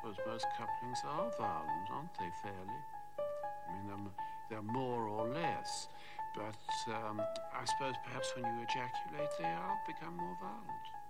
suppose most couplings are violent, aren't they, fairly? I mean, they're more or less. But I suppose perhaps when you ejaculate, they become more violent.